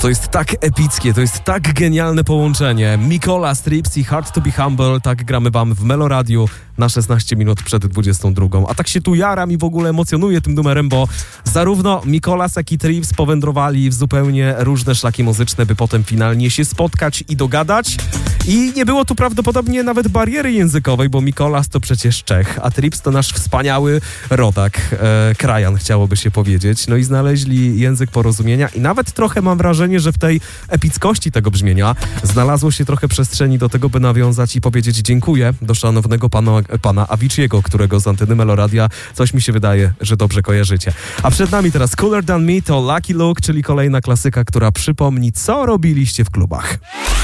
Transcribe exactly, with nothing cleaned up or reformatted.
to jest tak epickie, to jest tak genialne połączenie. Mikola, Strips i Hard to be Humble, tak gramy wam w Meloradiu na szesnaście minut przed dwudziestą drugą. A tak się tu jaram i w ogóle emocjonuję tym numerem, bo zarówno Mikolas, jak i Trips powędrowali w zupełnie różne szlaki muzyczne, by potem finalnie się spotkać i dogadać. I nie było tu prawdopodobnie nawet bariery językowej, bo Mikolas to przecież Czech, a Trips to nasz wspaniały rodak, e, krajan chciałoby się powiedzieć. No i znaleźli język porozumienia i nawet trochę mam wrażenie, że w tej epickości tego brzmienia znalazło się trochę przestrzeni do tego, by nawiązać i powiedzieć dziękuję do szanownego pana, pana Avicii'ego, którego z anteny Meloradia coś mi się wydaje, że dobrze kojarzycie. A przed nami teraz Cooler Than Me to Lucky Luke, czyli kolejna klasyka, która przypomni, co robiliście w klubach.